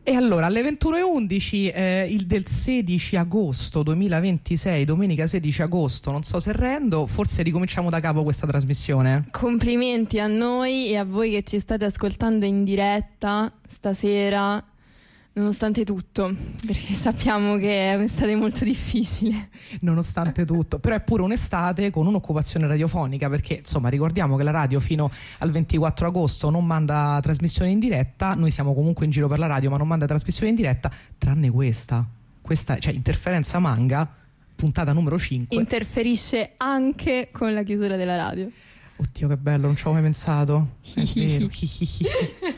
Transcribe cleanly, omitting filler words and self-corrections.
E allora alle 21:11 il del 16 agosto 2026, domenica 16 agosto, non so se rendo, forse ricominciamo da capo questa trasmissione. Complimenti a noi e a voi che ci state ascoltando in diretta stasera, nonostante tutto, perché sappiamo che è un'estate molto difficile. Nonostante tutto, però è pure un'estate con un'occupazione radiofonica, perché insomma ricordiamo che la radio fino al 24 agosto non manda trasmissioni in diretta, noi siamo comunque in giro per la radio ma non manda trasmissioni in diretta, tranne questa, cioè Interferenza Manga, puntata numero 5. Interferisce anche con la chiusura della radio. Oddio che bello, non ci avevo mai pensato. È vero.